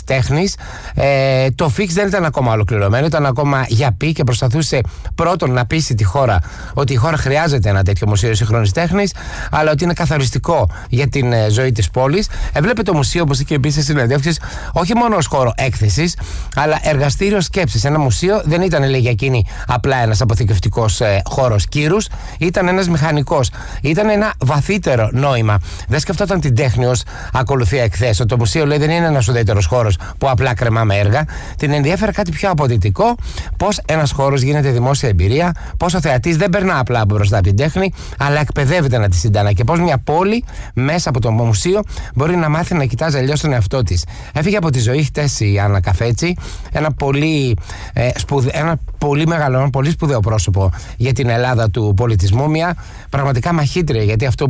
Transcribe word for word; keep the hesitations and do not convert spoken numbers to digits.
τέχνης. Ε, το Fix δεν ήταν ακόμα ολοκληρωμένο, ήταν ακόμα για πει και προσπαθούσε πρώτον να πείσει τη χώρα ότι η χώρα χρειάζεται ένα τέτοιο μουσείο σύγχρονης τέχνης, αλλά ότι είναι καθοριστικό για την ε, ζωή της πόλης. Έβλεπε το μουσείο, όπως είχε πει σε συνεντεύξεις, όχι μόνο ως χώρο έκθεσης, αλλά εργαστήριο σκέψης. Ένα μουσείο δεν ήταν, λέει, για εκείνη απλά ένας αποθηκευτικός ε, χώρος κύρους, ήταν ένας μηχανικός. Ήταν ένα βαθύτερο νόημα. Δεν σκεφτόταν την τέχνη ως ακολουθία εκθέσεων. Το μουσείο, λέει, δεν είναι ένας ουδέτερος χώρος που απλά κρεμάμε έργα. Την ενδιέφερε κάτι πιο αποδυτικό, πώς ένας χώρος γίνεται δημόσια εμπειρία, πώς ο θεατής δεν περνά απλά από μπροστά από την τέχνη, αλλά εκπαιδεύεται να τη συντάνα, και πώς μια πόλη μέσα από το μουσείο μπορεί να μάθει να κοιτάζει αλλιώς τον εαυτό της. Έφυγε από τη ζωή χτες η Άννα Καφέτσι, ένα πολύ, ε, σπουδε... ένα πολύ μεγάλο, πολύ σπουδαίο πρόσωπο για την Ελλάδα του πολιτισμού, μια πραγματικά μαχήτρια, γιατί αυτό